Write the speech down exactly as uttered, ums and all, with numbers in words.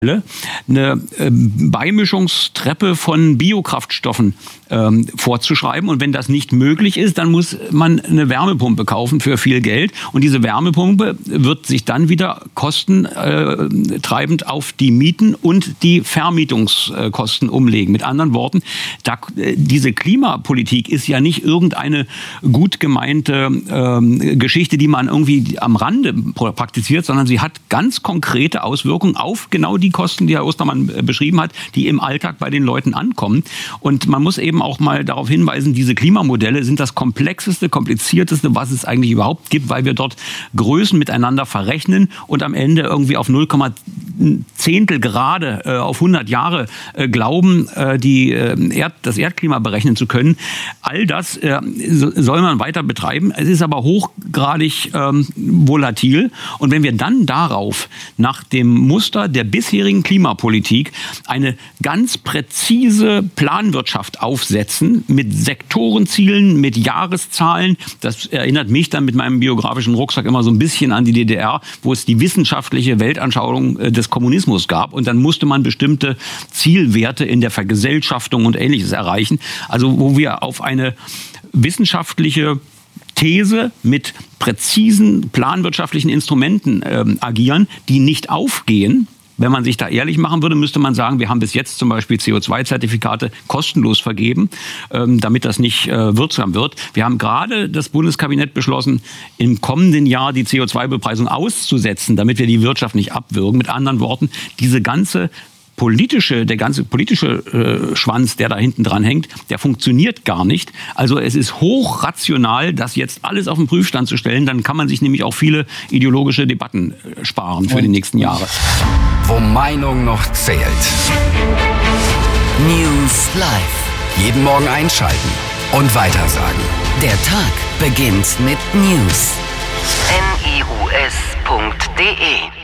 eine Beimischungstreppe von Biokraftstoffen ähm, vorzuschreiben. Und wenn das nicht möglich ist, dann muss man eine Wärmepumpe kaufen für viel Geld. Und diese Wärmepumpe wird sich dann wieder kostentreibend auf die Mieten und die Vermietungskosten umlegen. Mit anderen Worten, da, diese Klimapolitik ist ja nicht irgendeine gut gemeinte ähm, Geschichte, die man irgendwie am Rande praktiziert, sondern sie hat ganz konkrete Auswirkungen auf genau die Kosten, die Herr Ostermann beschrieben hat, die im Alltag bei den Leuten ankommen. Und man muss eben auch mal darauf hinweisen, diese Klimamodelle sind das komplexeste, komplizierteste, was es eigentlich überhaupt gibt, weil wir dort Größen miteinander verrechnen und am Ende irgendwie auf null Komma Zehntel gerade äh, auf hundert Jahre äh, glauben, äh, die, äh, Erd, das Erdklima berechnen zu können. All das äh, soll man weiter betreiben. Es ist aber hochgradig ähm, volatil. Und wenn wir dann darauf nach dem Muster der bisherigen Klimapolitik eine ganz präzise Planwirtschaft aufsetzen mit Sektorenzielen, mit Jahreszahlen. Das erinnert mich dann mit meinem biografischen Rucksack immer so ein bisschen an die D D R, wo es die wissenschaftliche Weltanschauung des Kommunismus gab. Und dann musste man bestimmte Zielwerte in der Vergesellschaftung und Ähnliches erreichen. Also wo wir auf eine wissenschaftliche These mit präzisen planwirtschaftlichen Instrumenten ähm, agieren, die nicht aufgehen. Wenn man sich da ehrlich machen würde, müsste man sagen, wir haben bis jetzt zum Beispiel C O zwei Zertifikate kostenlos vergeben, ähm, damit das nicht äh, wirksam wird. Wir haben gerade das Bundeskabinett beschlossen, im kommenden Jahr die C O zwei Bepreisung auszusetzen, damit wir die Wirtschaft nicht abwürgen. Mit anderen Worten, diese ganze politische, der ganze politische äh, Schwanz, der da hinten dran hängt, der funktioniert gar nicht. Also es ist hochrational, das jetzt alles auf den Prüfstand zu stellen. Dann kann man sich nämlich auch viele ideologische Debatten äh, sparen für Und? die nächsten Jahre. Wo Meinung noch zählt. News Live. Jeden Morgen einschalten und weitersagen. Der Tag beginnt mit News. N I U S punkt D E